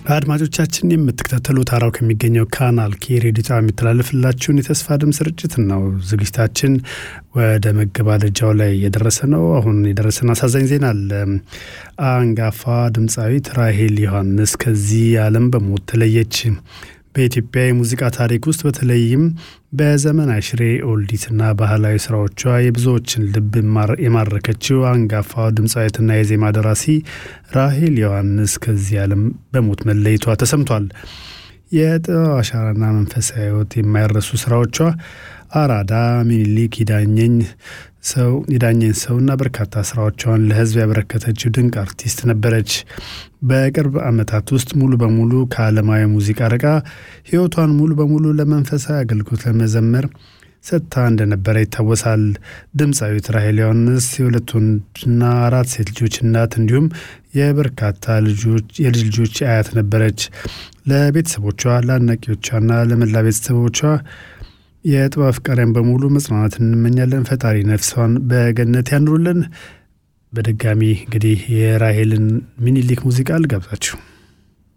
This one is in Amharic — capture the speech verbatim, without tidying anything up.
አድማጮቻችን የምትከታተሉት አራው ከሚገኘው ካናል ኬ ሬዲዮ ጣቢያ የሚተላለፍላችሁን የተስፋ ድምጽ ስርጭት ነው። ዝግጅታችን ወደ መገባደጃው ላይ የደረሰ ነው። አሁን የደረሰን አሳዛኝ ዜና አለ። አንጋፋ ድምጻዊት ራሄል ዮሐንስ ከዚህ ዓለም በሞት ተለየች። በኢትዮጵያ የሙዚቃ ታሪክ ውስጥ በተለይም በዘመን አሽሬ ኦልዲትና ባህላዊ ስራዎቿ የብዙዎችን ልብ የማረከችው አንጋፋ ድምጻዊትና የዜማ ደራሲ ራሄል ዮሐንስ ከዚህ ዓለም በሞት መለየቷ ተሰምቷል። የጥበብ አሻራና መንፈሳዊ ሕይወት የማይረሱ ስራዎቿ አራዳ፣ ሚኒሊክ፣ ይዳኘኝ ሰው ይዳኘኝ ሰውና በርካታ ስራዎቿን ለህዝብ ያበረከተችው ድንቅ አርቲስት ነበረች። በቅርብ ዓመታት ውስጥ ሙሉ በሙሉ ከዓለማዊ ሙዚቃ ርቃ ህይወቷን ሙሉ በሙሉ ለመንፈሳዊ አገልግሎት ለመዘመር ሰጥታ እንደነበረ ይታወሳል። ድምጻዊት ራሄል ዮሐንስ የሁለት ወንድና አራት ሴት ልጆች እናት እንዲሁም የበርካታ ልጆች የልጅ ልጆች አያት ነበረች። ለቤተሰቦቿ፣ ለአድናቂዎቿና ለመላ ቤተሰቦቿ የጥበብ አፍቃሪያን በሙሉ መጽናናት እንመኛለን። ፈጣሪ ነፍሷን በገነት ያኑርልን። በድጋሚ እንግዲህ የራሄልን ሚኒሊክ ሙዚቃ ልጋብዛችሁ።